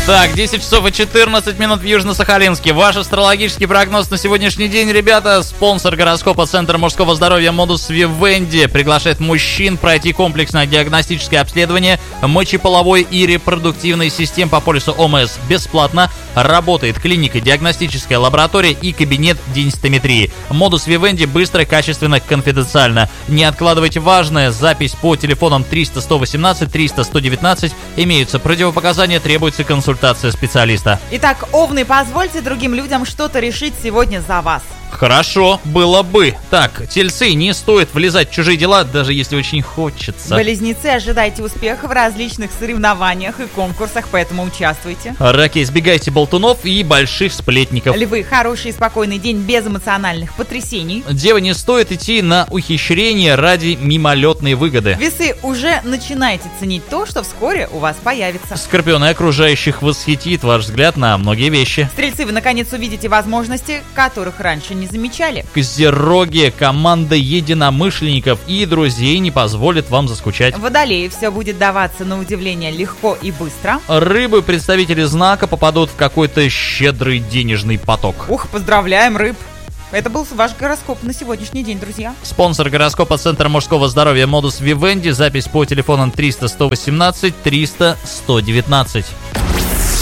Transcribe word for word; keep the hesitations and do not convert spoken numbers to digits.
Так, десять часов и четырнадцать минут в Южно-Сахалинске. Ваш астрологический прогноз на сегодняшний день, ребята. Спонсор гороскопа Центр мужского здоровья Модус Вивенди приглашает мужчин пройти комплексное диагностическое обследование мочеполовой и репродуктивной систем по полису ОМС бесплатно. Работает клиника, диагностическая лаборатория и кабинет денситометрии. Модус Вивенди быстро, качественно, конфиденциально. Не откладывайте важное. Запись по телефонам триста сто восемнадцать триста сто девятнадцать. Имеются противопоказания, требуется консультация специалиста. Итак, овны, позвольте другим людям что-то решить сегодня за вас. Хорошо, было бы. Так, тельцы, не стоит влезать в чужие дела, даже если очень хочется. Близнецы, ожидайте успеха в различных соревнованиях и конкурсах, поэтому участвуйте. Раки, избегайте болтунов и больших сплетников. Львы, хороший и спокойный день без эмоциональных потрясений. Девы, не стоит идти на ухищрение ради мимолетной выгоды. Весы, уже начинайте ценить то, что вскоре у вас появится. Скорпионы, окружающих восхитит ваш взгляд на многие вещи. Стрельцы, вы наконец увидите возможности, которых раньше не замечали. Козероги, команда единомышленников и друзей не позволит вам заскучать. Водолеи, все будет даваться на удивление легко и быстро. Рыбы, представители знака, попадут в какой-то щедрый денежный поток. Ух, поздравляем, рыб! Это был ваш гороскоп на сегодняшний день, друзья. Спонсор гороскопа Центр мужского здоровья Модус Вивенди. Запись по телефонам триста сто восемнадцать триста сто девятнадцать.